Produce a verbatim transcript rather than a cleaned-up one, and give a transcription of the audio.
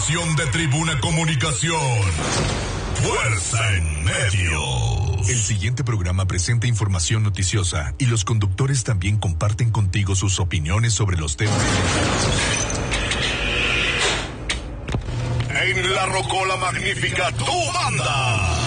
De Tribuna Comunicación. Fuerza en medio. El siguiente programa presenta información noticiosa y los conductores también comparten contigo sus opiniones sobre los temas. En la Rocola Magnífica, tu banda.